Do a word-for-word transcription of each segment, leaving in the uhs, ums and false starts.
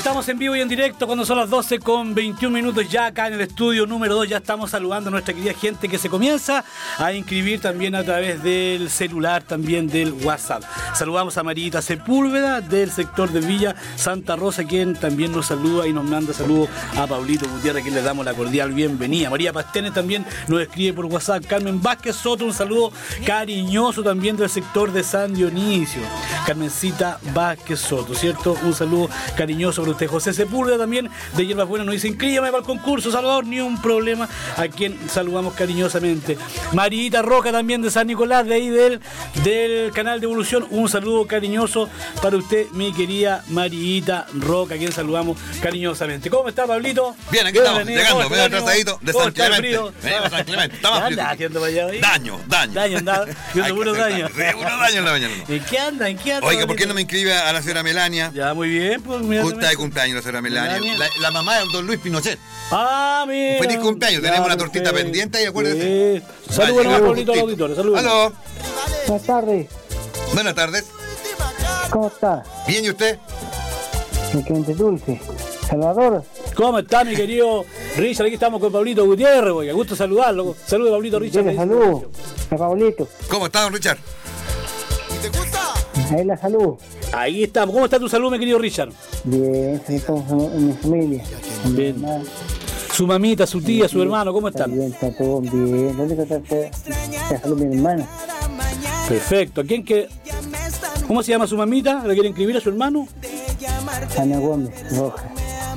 Estamos en vivo y en directo cuando son las doce con veintiún minutos ya acá en el estudio número dos. Ya estamos saludando a nuestra querida gente que se comienza a inscribir también a través del celular, también del WhatsApp. Saludamos a Marita Sepúlveda del sector de Villa Santa Rosa, quien también nos saluda y nos manda saludos a Pablito Gutiérrez, a quien le damos la cordial bienvenida. María Pastenes también nos escribe por WhatsApp. Carmen Vázquez Soto, un saludo cariñoso también del sector de San Dionisio. Carmencita Vázquez Soto, ¿cierto? Un saludo cariñoso para usted. José Sepúlveda también de Hierbas Buenas nos dice: inscríbame para el concurso, Salvador, ni un problema, a quien saludamos cariñosamente. Marita Roca también de San Nicolás, de ahí del, del canal de Evolución, un saludo cariñoso para usted, mi querida Marita Roca, a quien saludamos cariñosamente. ¿Cómo está, Pablito? Bien, aquí estamos, llegando, medio atrasadito de San Clemente. Venimos a San Clemente, estamos ¿Qué anda haciendo para allá hoy? Daño, daño. Daño, anda, haciendo puro daño. Sí, puro daño en la mañana. ¿En qué anda? ¿En qué anda? Oiga, ¿por qué no me inscribe a la señora Melania? Ya, muy bien, pues mira. Justa de cumpleaños la señora Melania. Melania. La, la mamá de don Luis Pinochet. Ah, mira. Un feliz cumpleaños, Ya, tenemos una tortita perfecto. pendiente y acuérdese. Sí. Saludos a Pablito al auditorio, saludos. Aló. Buenas tardes. Buenas tardes. ¿Cómo está? Bien, ¿y usted? Mi cliente dulce. Salvador. ¿Cómo está, mi querido Richard? Aquí estamos con Pablito Gutiérrez, oiga, gusto saludarlo. Saludos, Pablito Richard. Dile salud a Pablito. ¿Cómo está, don Richard? Ahí la salud. Ahí estamos. ¿Cómo está tu salud, mi querido Richard? Bien, estamos en mi familia. Bien. Mi hermana, Su mamita, su tía, su hermano, ¿cómo están? También está todo bien. ¿Dónde está la salud de mi hermana? Perfecto. ¿A quién que... ¿Cómo se llama su mamita? ¿Le quiere inscribir a su hermano? Ana Gómez, Roja.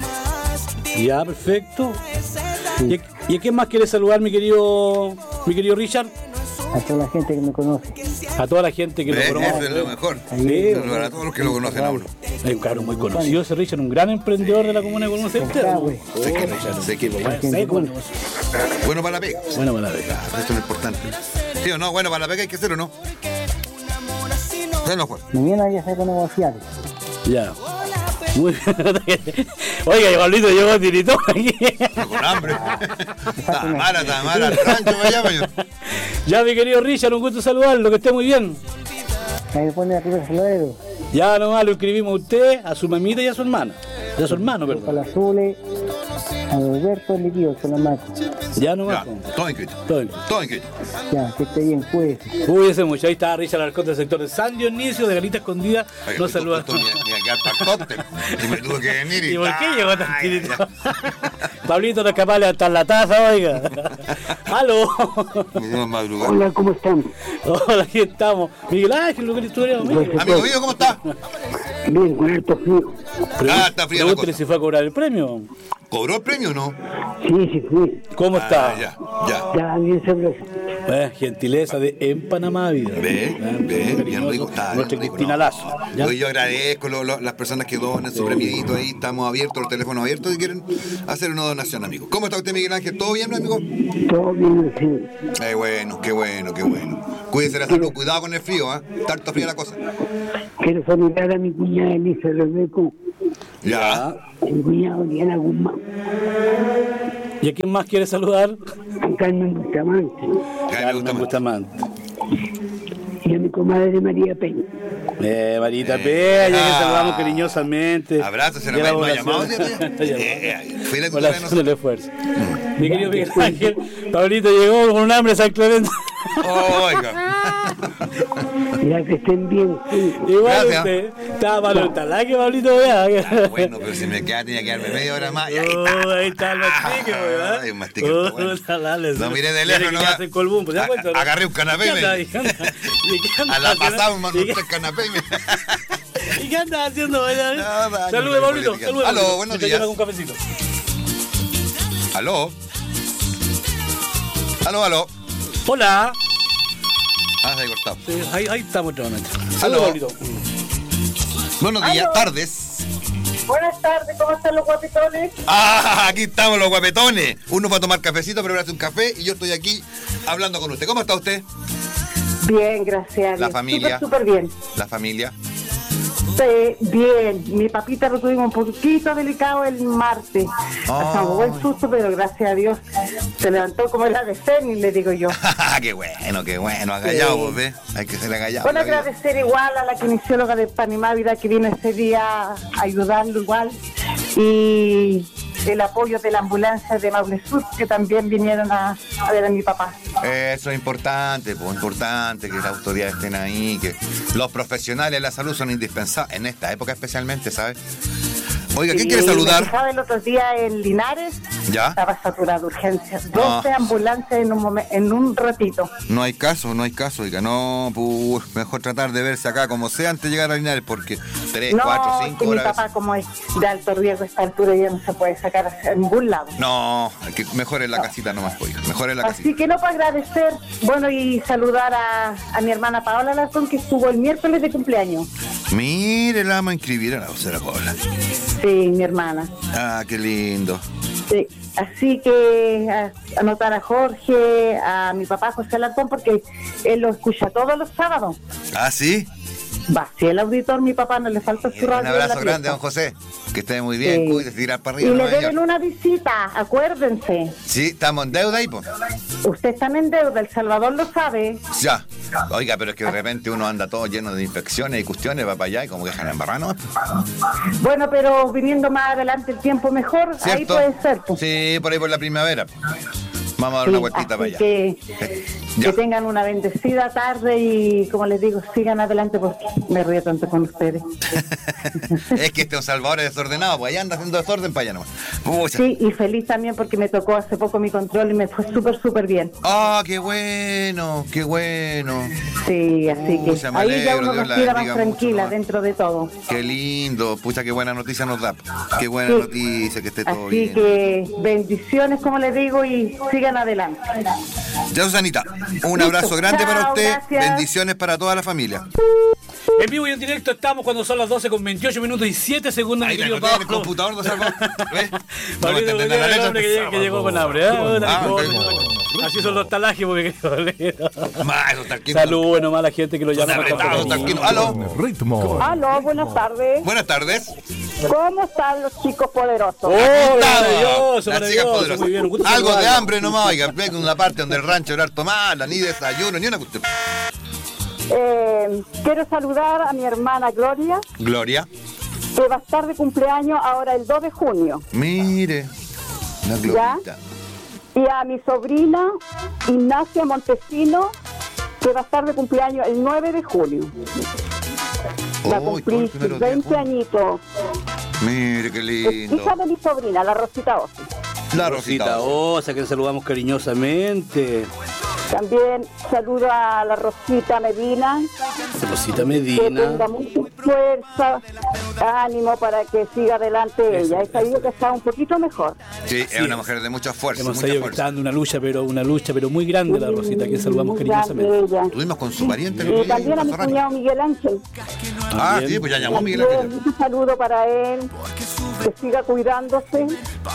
Ya, perfecto. Sí. ¿Y a, y a quién más quiere saludar, mi querido, mi querido Richard? A toda la gente que me conoce. A toda la gente que lo Eh, conoce. Eso es lo mejor. Sí, Saludar a todos los que lo conocen a uno. Hay un cabrón muy conocido ese Richard, un gran emprendedor de la comuna de Colón. Está, güey. Sé que Richard, sé que Bueno, bueno para la pega. Bueno, para la vez. Esto es lo importante. ¿Sí o no? Bueno, para la pega hay que hacer o no. ¿Sí o no, Juan? mañana ya se va a negociar. Ya. Muy bien. Oiga, Pablito llegó tiritón aquí. Pero con hambre. Está mala, está mala. Al rancho vaya, vaya. Ya, mi querido Richard, un gusto saludarlo, que esté muy bien. Ahí me pone arriba el saludero. Ya nomás lo escribimos a usted, a su mamita y a su hermana. Y a su hermano, A perdón. la Zule, a Alberto, el líquido, con la maca. Ya nomás. Ya, todo inscrito. Todo bien. Todo inscrito. Ya, que esté bien, pues. Cuídese mucho. Ahí está Richard Alarcón del sector de San Dionisio, de Galita Escondida. Oiga, Nos esto- saluda. esto Ni ni a quedar para el cóctel. Y me tuvo que venir y... ¿Y por qué llegó tan Ay, tiritón? Pablito no es capaz de levantar la taza, oiga. ¡Aló! Me dio madrugada. Hola, ¿cómo están? Hola, aquí estamos. Miguel Ángel, lo que le estuviera amigo. Amigo mío, ¿cómo está? Bien, con harto frío. Ah, está fría la Pregúntele cosa. si fue a cobrar el premio. ¿Cobró el premio o no? Sí, sí, fui. ¿Cómo está? Ah, ya, ya. Ya, bien sabroso. Eh, gentileza de En Panamá Vida. Ve, Eh, ve, bien cariñoso, rico. Está bien Nuestra rico, Cristina no. Lazo. ¿ya? Yo, yo agradezco lo- lo- las personas que donan su premidito ahí. Estamos abiertos, los teléfonos abiertos si quieren hacer una donación, amigo. ¿Cómo está usted, Miguel Ángel? ¿Todo bien, amigo? Todo bien, sí. Eh, bueno, qué bueno, qué bueno. Cuídense la salud, cuidado con el frío, ¿ah? ¿eh? Tanto fría la cosa. Quiero saludar a mi cuñada Elisa Rebeco, Ya. a mi cuñado Diana Guzmán, ¿Y a quién más quiere saludar? a Carmen Bustamante Ya, me gusta mucho. Bustamante. y a mi comadre María Peña. Eh, Marita Eh, Peña, que ah. saludamos cariñosamente. Abrazo, se Y a la no ha llamado, población. ¿cierto? Eh, eh, fui la Por tutora la de acción del nosotros. esfuerzo. Mi querido Miguel Ángel, Pablito llegó con un hambre San Clemente. Oiga. Ya que estén bien, sí. Igual Gracias. usted. Estaba malo el talaque, Pablito, vea. Bueno, pero si me queda, tenía que quedarme media hora más. Y ahí está. Oh, ahí está el mastique, ¿verdad? Ay, un mastique está bueno. Lo Lo miré de lejos, ¿no? En Colbún, pues, ¿se da cuenta, no? Agarré un canapé y ¿Qué me- anda? ¿Y qué anda? ¿Y qué anda A la haciendo? pasada, un ¿Y qué- el canapé y me... ¿Y qué andas haciendo? ¿verdad? Nada, Salude, no, Pablito. política. Salude. Aló, Pablito. buenos Que te días. lleva con un cafecito. Aló. Aló, aló. Hola. Ah, se ha cortado. Sí, ahí, ahí estamos nuevamente. Aló. Saludos, Pablito. Buenos días, Aló. tardes. Buenas tardes, ¿cómo están los guapetones? Ah, aquí estamos los guapetones. Uno va a tomar cafecito, prepararse un café y yo estoy aquí hablando con usted. ¿Cómo está usted? Bien, gracias a Dios. La familia. Súper, súper bien. La familia. Sí, bien. Mi papita lo tuvimos un poquito delicado el martes. Pasamos buen susto, pero gracias a Dios se levantó como el ave fénix, le digo yo. Qué bueno, qué bueno. Agallado, vos, ¿ves? Hay que ser agallado. Bueno, la vida. agradecer igual a la kinesióloga de Panamá Vida que vino ese día a ayudarlo igual. y el apoyo de la ambulancia de Maule Sur, que también vinieron a, a ver a mi papá. Eso es importante, pues importante que las autoridades estén ahí, que los profesionales de la salud son indispensables, en esta época especialmente, ¿sabes? Oiga, ¿quién Sí, quiere saludar? me fijaba el otro día en Linares, ¿Ya? estaba saturada de urgencias. No. doce ambulancias en un, momen- en un ratito. No hay caso, no hay caso, oiga, no, pues, mejor tratar de verse acá como sea antes de llegar a Linares, porque tres, No, cuatro, que cinco mi horas. papá, como es de alto riesgo a esta altura, ya no se puede sacar hacia ningún lado. No, hay que mejor en la casita nomás, oiga, mejor en la Así casita. que no, para agradecer, bueno, y saludar a, a mi hermana Paola Lazón, que estuvo el miércoles de cumpleaños. Mire, la vamos a inscribir a la vocera Paola. Sí, mi hermana. Ah, qué lindo. Sí. Así que a- anotar a Jorge, a mi papá José Alarcón, porque él lo escucha todos los sábados. Ah, ¿sí? Va, si el auditor, mi papá no le falta su Un radio. en la abrazo grande, pieza. don José. Que esté muy bien, Sí. cuídese, tirar para Y arriba. le no, deben señor. una visita, acuérdense. Sí, estamos en deuda ahí, pues. Usted está en deuda, El Salvador lo sabe. Ya. Oiga, pero es que de repente uno anda todo lleno de infecciones y cuestiones, va para allá y como que dejan embarrarnos. Bueno, pero viniendo más adelante el tiempo mejor, ahí ¿Cierto? puede ser. pues. Sí, por ahí por la primavera. Vamos a dar Sí, una vueltita así para allá. que, Ya. que tengan una bendecida tarde y, como les digo, sigan adelante porque me río tanto con ustedes. Es que este Don Salvador es desordenado, pues allá anda haciendo desorden para allá nomás. Pucha. Sí, y feliz también porque me tocó hace poco mi control y me fue súper, súper bien. Ah, qué bueno, qué bueno. Sí, así que Pucha, me ahí ya alegro, uno Dios la respira más bendiga mucho, tranquila ¿no? dentro de todo. Qué lindo. Pucha, qué buena noticia nos da. Qué buena Sí. noticia, que esté todo Así bien. que bendiciones, como les digo, y sigan adelante. Ya, Susanita, un Listo. abrazo grande para Chao, usted. gracias. Bendiciones para toda la familia. En vivo y en directo estamos cuando son las doce con veintiocho minutos y siete segundos. Ahí mi está, querido no tiene el Pablo. computador, Don Salvador. ¿Ves? No Pablito, entienden el la letra. hombre que, que llegó con hambre. ¿eh? Ah, Una ok. cosa. Así son los talajes, porque Ma, eso está aquí. Saludos nomás a la gente que lo llama. Son con apretados, tanto cariño. tranquilo. Aló. Ritmo. Aló, buenas tardes. Buenas tardes. ¿Cómo están los chicos poderosos? ¡Oh, Está, maravilloso, las chicas maravilloso! poderosas. Muy bien, un gusto Algo de saludarlo. hambre nomás, oiga. Ven con una parte donde el rancho era harto mala, ni desayuno, ni una cuestión. Eh, quiero saludar a mi hermana Gloria, Gloria. que va a estar de cumpleaños ahora el dos de junio. Mire. La Glorita. Y a mi sobrina Ignacia Montesino, que va a estar de cumpleaños el nueve de julio. Va a Uy, cumplir ¿por qué me lo sus veinte dejo? añitos. Mire qué Es lindo. hija de mi sobrina, la Rosita Ossi. La Rosita Rosita. Osa, que le saludamos cariñosamente. También saludo a la Rosita Medina, Rosita que Medina. tenga mucha fuerza, ánimo para que siga adelante ella. He sabido que está un poquito mejor. Sí, es una mujer de mucha fuerza, Hemos mucha sabido que está fuerza. dando una lucha, pero una lucha, pero muy grande la Rosita, que saludamos Muy grande cariñosamente. ella. Estuvimos con su pariente. el Y otro día también a en mi Paso cuñado Miguel Ángel. Ah, También. sí, pues ya llamó Miguel También Ángel. un saludo para él, que siga cuidándose.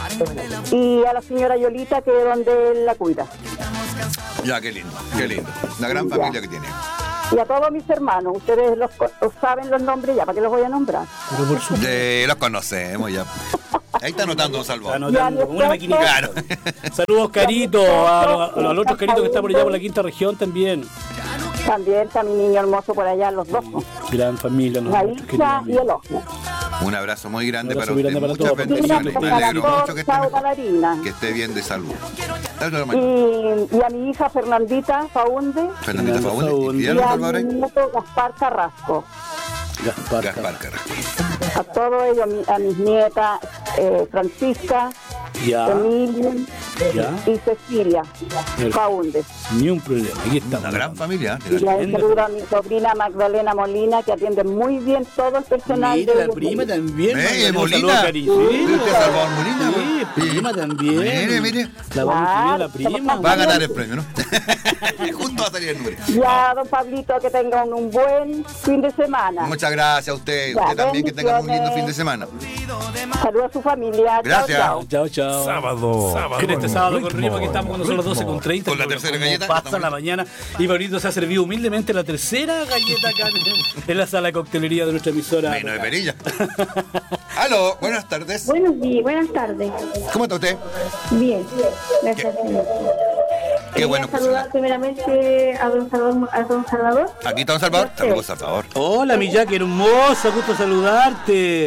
Y a la señora Yolita, que es donde él la cuida. Ya, qué lindo, qué lindo. La gran familia que tiene. Y a todos mis hermanos, ustedes los, co- saben los nombres ya, ¿para qué los voy a nombrar? Pero por supuesto. De, los conocemos ya. Ahí está anotando Don Está Salvador. anotando como una maquinita. Claro. Saludos, Carito, a, a- a los otros caritos que están por allá por la quinta región también. También está mi niño hermoso por allá, los dos. Gran familia, los La nuestros hija queridos y el amigos. ojo. Un abrazo muy grande Un para abrazo muy usted. grande para Muchas todos. bendiciones. Bendiciones. Me alegro mucho que esté, Chao, mejor, bailarina. que esté bien de salud. Dale, dale, Y, María. y a mi hija Fernandita Faunde Fernandita Fernando Faúndez. Faúndez. ¿Y y Fidel Don a Salvador mi ahí? nieto Gaspar Carrasco. Gaspar. Gaspar Carrasco. A todos ellos, a, mi- a mis nietas eh, Francisca, Ya, Emilia ya. y Cecilia Faunde. Ni un problema. Aquí estamos. Una gran familia. Y le saludo a mi sobrina Magdalena Molina, que atiende muy bien todo el personal. Mira, de la prima también. Eh, Magdalena, un Molina. saludo cariñoso. Sí, usted Salvador Molina, Sí, pues. prima también. Mire, mire. La vamos a Ah, inscribir a la prima. Va a ganar el premio, ¿no? Junto va a salir el número. Ya, don Pablito, que tengan un buen fin de semana. Muchas gracias a usted. Ya, Usted también que tenga un lindo bendiciones. fin de semana. Saludos a su familia. Gracias. Chao, chao. Chao, chao. Sábado. En este sábado con Ritmo, Ritmo, aquí estamos cuando son las doce con treinta. Con la tercera Como galleta, Pasa estamos la listos. mañana. Y Pablito se ha servido humildemente la tercera galleta acá en, en la sala de coctelería de nuestra emisora. Menos de perilla. Aló, buenas tardes. Buenos días, buenas tardes. ¿Cómo está usted? Bien, gracias. señor. Qué Quería bueno que saludar primeramente a don Salvador. A don Salvador. Aquí está Don Salvador. Saludos, Salvador. Hola, mi Jack, hermosa, gusto saludarte.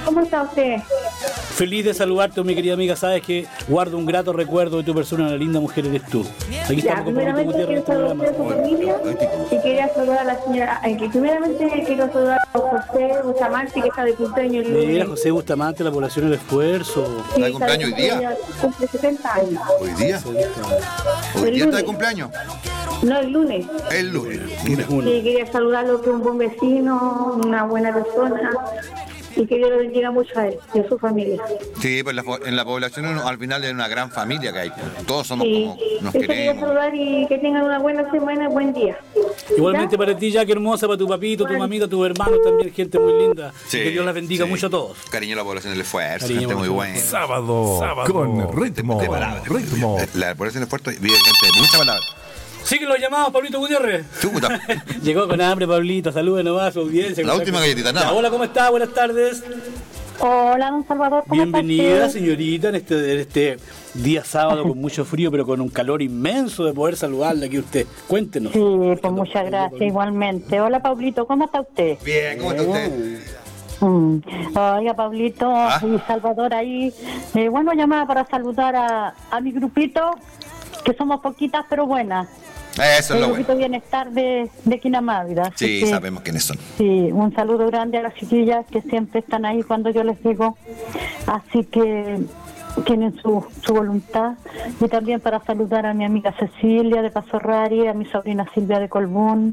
¿cómo está usted? Feliz de saludarte, mi querida amiga. Sabes que guardo un grato recuerdo de tu persona, una linda mujer eres tú. Aquí Ya, estamos con Pablito primeramente Gutiérrez en quiero este programa. saludar a su familia y quería saludar a la señora, eh, que primeramente quiero saludar a José Bustamante, que está de cumpleaños el Mira, lunes. José Bustamante, la población del esfuerzo. ¿Está de cumpleaños hoy día? Cumple sesenta años. ¿Hoy día? ¿Hoy El día está de lunes. cumpleaños? No, el lunes. El lunes. Mira. Uno. Sí, quería saludarlo, que es un buen vecino, una buena persona, y que Dios lo bendiga mucho a él y a su familia. Sí, pues la fo- en la población uno- al final es una gran familia que hay. Todos somos Sí, como nos eso quería queremos. saludar y que tengan una buena semana, buen día. Igualmente ¿Ya? para ti, Jack, hermosa, para tu papito, tu mamita, tus hermanos también, gente muy linda. Sí, que Dios las bendiga sí. mucho a todos. Cariño a la población del esfuerzo, Cariño gente a la muy población. buena. Sábado, con ritmo, De palabra. ritmo. La población del esfuerzo vive gente de mucha palabra. Sí que los llamados, Pablito Gutiérrez. Chuta. Llegó con hambre, Pablito. Saludos nomás a su audiencia. La última galletita, nada. Ya, hola, ¿cómo está? Buenas tardes. Hola, don Salvador, ¿cómo está Bienvenida, usted? señorita, en este, en este día sábado con mucho frío, pero con un calor inmenso de poder saludarle aquí a usted. Cuéntenos. Sí, pues muchas gracias, igualmente. Hola, Pablito, ¿cómo está usted? Bien, ¿cómo está usted? Mm. Oiga, Pablito ¿Ah? y Salvador ahí. Eh, bueno, llamaba para saludar a, a mi grupito, que somos poquitas pero buenas. Eso es El lo grupito bueno. Bienestar de, de Quinamávida. Así Sí, que, sabemos quiénes son. sí, un saludo grande a las chiquillas que siempre están ahí cuando yo les digo. Así que tienen su, su voluntad. Y también para saludar a mi amiga Cecilia de Paso Rari, a mi sobrina Silvia de Colbún.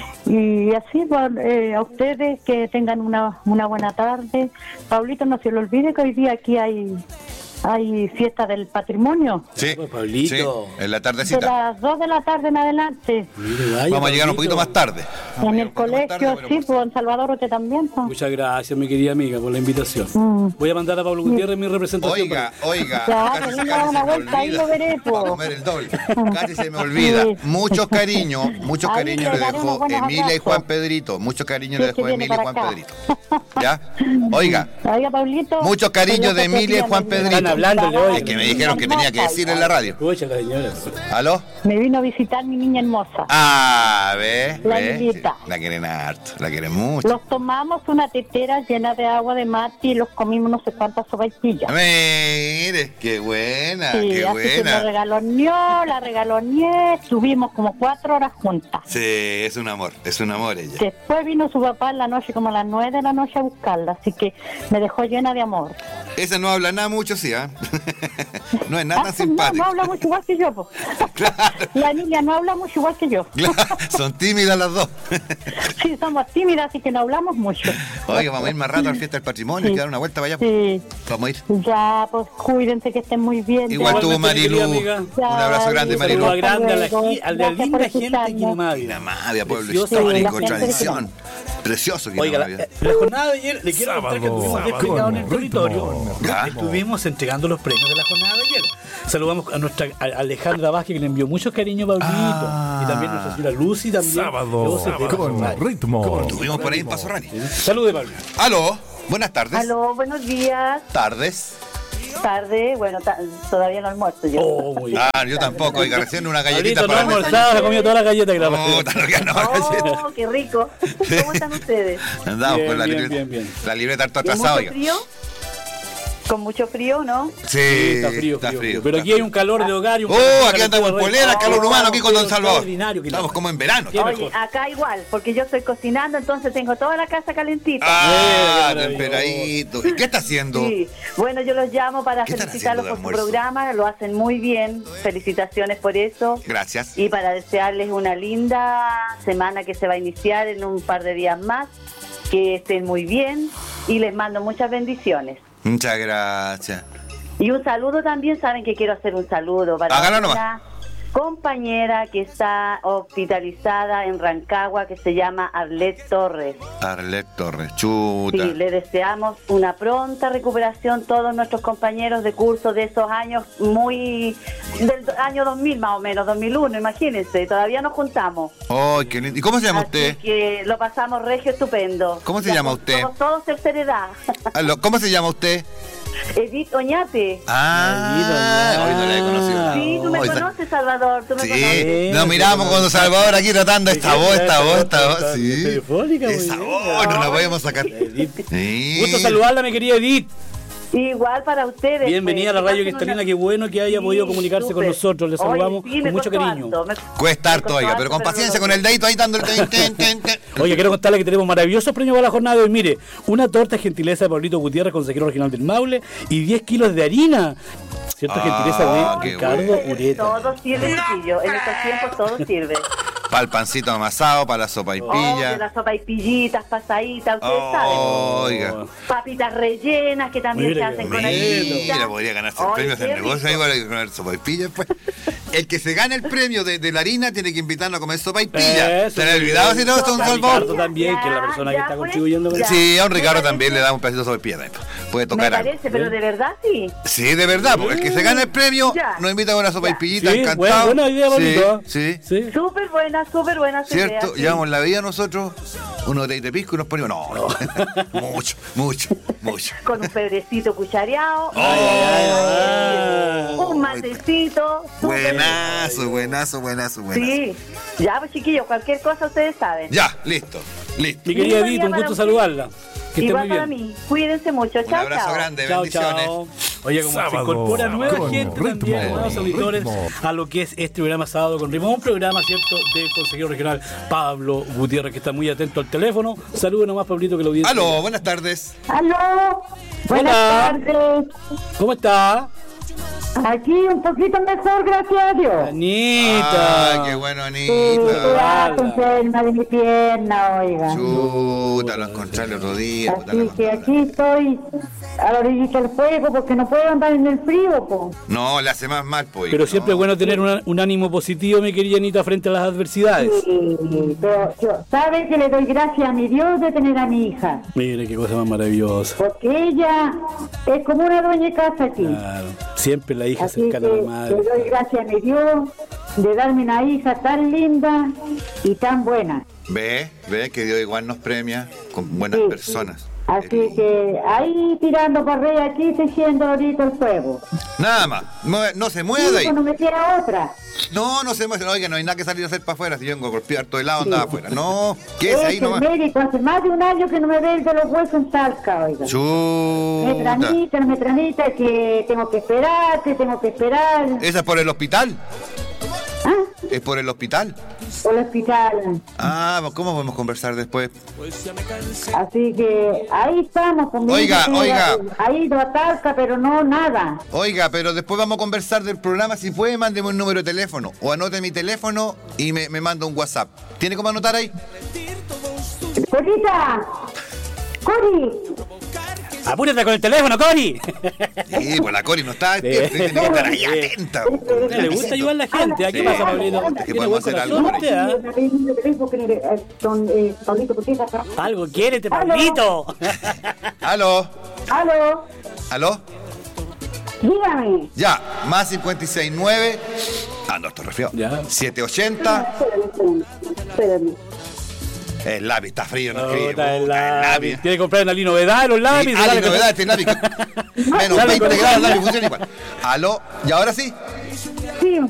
Y así por, eh, a ustedes que tengan una, una buena tarde. Pablito, no se lo olvide que hoy día aquí hay, hay fiesta del patrimonio. Sí, Pues, Pablito. sí, en la De tardecita. las dos de la tarde en adelante. Mire, vaya, Vamos a llegar un Pablito. poquito más tarde. Vamos a En llegar el un poquito más colegio, tarde, pero sí, por- pues en Salvador usted también. pues. Muchas gracias, mi querida amiga, por la invitación. Mm. Voy a mandar a Pablo Gutiérrez mi representación. Oiga, oiga, Ya, casi, que casi venga se una me vuelta, ahí olvida. lo veré, po. Para comer el doble. Casi se me olvida. Sí. Muchos cariños, muchos Ahí cariños le le daré dejó unos buenos Emilia y abrazos. Juan Pedrito. Muchos cariños Sí, le que dejó viene Emilia y para Juan acá. Pedrito. ¿Ya? Oiga, Oiga, Pablito. muchos cariños de el otro Emilia y día Juan me- Pedrito. Están hablándole hoy. es que me dijeron que tenía que decir en la radio. Escucha la señora. ¿Aló? Me vino a visitar mi niña hermosa. Ah, ¿ves? La ¿Ves? Emilita. La quieren harto, la quieren mucho. Los tomamos una tetera llena de agua de mate y los comimos no sé cuántas sopaipillas. Mire, qué buena, Sí, qué así que la buena. regaloneó, la regaloneé, estuvimos como cuatro horas juntas. Sí, es un amor, es un amor ella. Después vino su papá en la noche, como a las nueve de la noche a buscarla, así que me dejó llena de amor. Esa no habla nada mucho, sí, ¿ah? No es nada Ah, tan no, simpático. no habla mucho igual que yo, po. Claro. La Emilia no habla mucho igual que yo. Claro, son tímidas las dos. Sí, somos tímidas, así que no hablamos mucho. Oye, vamos a ir más rato a la fiesta del patrimonio Sí. y dar una vuelta para allá. Sí, Vamos a ir. ya, pues cuídense, que estén muy bien. Igual ya. tú, Igualmente, Marilu. mi querida amiga. Un abrazo grande, Ya, Marilu. Saludos Hasta grande a la, luego. gi- a la Gracias linda por gente de escucharnos. Quinamávida. Quinamávida, pueblo Preciosa, histórico, la gente de tradición. Precioso Oiga, la, Quinamávida. la jornada de ayer, le quiero contar que Sábado, estuvimos sábado, desplegados en el ritmo, territorio. Ya. Estuvimos entregando los premios de la jornada de ayer. Saludamos a nuestra a Alejandra Vázquez, que le envió mucho cariño a Pablito. Ah. Y también a nuestra señora Lucy también. Sábado, de Voces de con Paso Rari. ritmo. Estuvimos por ahí en Paso Rani. Salude, Pablo. Aló, buenas tardes. Aló, buenos días. Tardes. Tarde, bueno, ta- todavía no almuerzo yo. Oh, muy bien. Ah, yo tampoco, oiga, recién una galletita Pablito no ha para almorzado, se ha comido todas las galletas que la Puta, lo que no, galleta. Oh, qué rico. ¿Cómo están ustedes? Andamos Bien, con la bien, libreta. bien, bien. La libreta harto ¿Con atrasada, mucho oiga. frío? ¿Con mucho frío, no? Sí, Está frío, frío, frío. Pero aquí hay un calor de hogar y un calor Oh, de aquí andamos en rey. polera, calor Oh, humano aquí con Don Salvador. extraordinario que Estamos la- como en verano. Qué Oye, mejor. acá igual, porque yo estoy cocinando, entonces tengo toda la casa calentita. Ah, Mira, qué temperadito. ¿Y qué está haciendo? Sí, bueno, yo los llamo para ¿Qué están felicitarlos haciendo por de su almuerzo? programa, lo hacen muy bien, felicitaciones por eso. Gracias. Y para desearles una linda semana que se va a iniciar en un par de días más, que estén muy bien y les mando muchas bendiciones. Muchas gracias. Y un saludo también, saben que quiero hacer un saludo para Hágalo nomás. una compañera que está hospitalizada en Rancagua, que se llama Arlet Torres. Arlet Torres, Sí, chuta. le deseamos una pronta recuperación todos nuestros compañeros de curso de esos años muy... del año dos mil más o menos, dos mil uno, imagínense, todavía nos juntamos. Ay, qué lindo. ¿Y cómo se llama Así usted? que lo pasamos regio estupendo. ¿Cómo se Ya llama somos usted? Todos, todos tercera edad. Aló, ¿cómo se llama usted? Edith Oñate. Ah, hoy no la he conocido. Sí, tú me Hoy conoces, Salvador. Tú me Sí, conoces. nos miramos con Salvador aquí tratando esta voz, esta voz, esta voz. Sí. Telefónica, muy Esa bien. voz, no la podemos sacar. Sí. Gusto saludarla, mi querida Edith. Igual para ustedes. Bienvenida a la pues, radio que pasen Cristalina, una- qué bueno que haya Sí, podido comunicarse con súper. nosotros, le saludamos Oye, sí, con me mucho costó cariño. harto, me- Cuesta me harto, costó oiga, harto, pero con pero paciencia, lo con el logré. dedito ahí dándole. ten, ten, ten, ten. Oye, quiero contarle que tenemos maravillosos premios para la jornada de hoy. Mire, una torta gentileza de Pablito Gutiérrez, consejero regional del Maule, y diez kilos de harina. Cierta Ah, gentileza qué de Ricardo bueno. Ureta. Todo sirve, chiquillo. En estos tiempos todo sirve. Para el pancito amasado, para la sopa y Oh, de pilla. las sopa y pillitas, pasaditas, ustedes saben. Oiga. Papitas rellenas que también Mira se hacen con Mira, harina. podría ganarse el Ay, premio del qué negocio ahí para comer sopa y pilla, pues. El que se gane el premio de, de la harina tiene que invitarnos a comer sopa y pilla. Eso, ¿Se le ha olvidado si no, don A Salvador? Ricardo también, que es la persona que Ya, está pues, contribuyendo con ya. eso. Sí, a un Ricardo también le da un pedacito de sopa y pilla dentro. Puede Me tocar algo. parece, pero de verdad sí. Sí, de verdad, porque el que se gane el premio Ya. nos invita a una sopa y Ya. pillita, Sí, encantado. buena, buena idea, sí, Pablito. sí. Sí. Súper buena, súper buena su idea, ¿Cierto? sí. Llevamos la vida nosotros, uno de pisco y nos ponemos. No, no. mucho, mucho, mucho. Con un pedrecito cuchareado. ay, ay. Un matecito. súper Buenazo, buenazo, buenazo, buenazo. Sí. Ya, pues chiquillos, cualquier cosa ustedes saben. Ya, listo, listo. Mi querida Lindo Edith, día un para gusto usted. saludarla. Que esté Igual muy para bien. mí. Cuídense mucho. Un Chao, abrazo chao. grande, Chao, bendiciones. chao. Oye, como se Sábado incorpora nueva con gente ritmo. también, nuevos auditores Ritmo. a lo que es este programa Sábado con Ritmo, un programa, ¿cierto?, del consejero regional Pablo Gutiérrez, que está muy atento al teléfono. Saludos nomás, Pablito, que lo audiencia. Aló, buenas tardes. Aló, buenas Hola. tardes. ¿Cómo está? Aquí un poquito mejor, gracias a Dios. Anita. Ay, qué bueno, Sí, Anita. estoy enferma de mi pierna, oiga. Chuta, lo encontré el otro día. puta la Así que madre. aquí estoy a la orillita del fuego porque no puedo andar en el frío, po. No, le hace más mal, pues. Pero siempre es bueno tener una- un ánimo positivo, mi querida Anita, frente a las adversidades. Sí, pero yo, ¿sabe que le doy gracias a mi Dios de tener a mi hija? Mire, qué cosa más maravillosa. Porque ella es como una dueña de casa aquí. Claro. Siempre la hija Así que cercana a la le madre. doy gracias a mi Dios de darme una hija tan linda y tan buena. Ve, ve que Dios igual nos premia con buenas Sí, personas. sí. Así que ahí tirando para arriba, aquí tejiendo ahorita el fuego. Nada más, no, no se mueva de ahí. No me queda otra. No, no se mueva. Oiga, no hay nada que salir a hacer para afuera. Si yo vengo a golpear todo el lado, andaba afuera. No, quédese ahí Es el nomás. médico, hace más de un año que no me ve el de los huesos en Talca, oiga. Me Chuta. tramita, me tramita que tengo que esperar, que tengo que esperar. ¿Esa es por el hospital? ¿Ah? ¿Es por el hospital? Por el hospital. Ah, ¿cómo podemos conversar después? Así que ahí estamos conmigo. Oiga, oiga. Ha ido a Talca, pero no nada. Oiga, pero después vamos a conversar del programa. Si puede, mándeme un número de teléfono. O anote mi teléfono y me, me manda un WhatsApp. ¿Tiene cómo anotar ahí? Corita, Cori, Apúrate con el teléfono, Cori. Sí, pues la Cori no está despierta. Tiene que estar ahí Sí. atenta. Le gusta ayudar a la gente. ¿A qué Sí. pasa, Pablito? Que ¿Tiene podemos buen hacer corazón algo. usted, ah? Don eh, Pablito Cortija. Algo quiere este Pablito. ¿Aló? Aló, ¿Aló? dígame. Ya, más cincuenta y seis nueve. Ah, no, estoy resfriado. Ya. siete ochenta. Espérame, espérame. El lápiz está frío, no escribe. Puta, el puta, lápiz. Tiene que comprar en la línea novedad los lápices. Ah, dale, la novedad, este lápiz. Menos Dale, veinte con el grados, el lápiz lápiz. funciona igual. ¿Aló? ¿Y ahora sí?